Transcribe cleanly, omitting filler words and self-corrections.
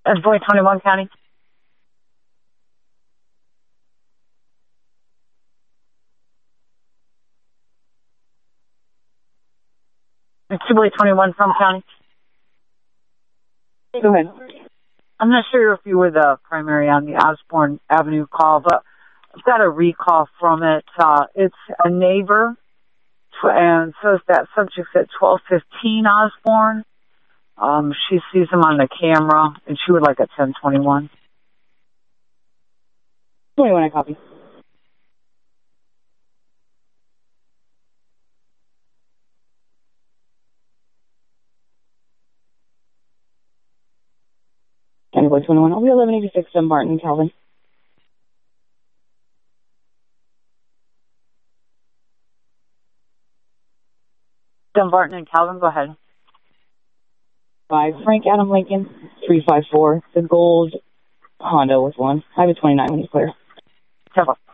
Boy 21 County. It's Boy 21 from County. Go ahead. I'm not sure if you were the primary on the Osborne Avenue call, but I've got a recall from it. It's a neighbor, and says that subject's at 1215 Osborne. She sees him on the camera, and she would like a 1021. 21, I copy. County Boy 21, I'll be 1186 Dumbarton, Calvin. Dumbarton and Calvin, go ahead. By Frank Adam Lincoln, 354. The gold Honda with one. I have a 29 when he's clear. Careful.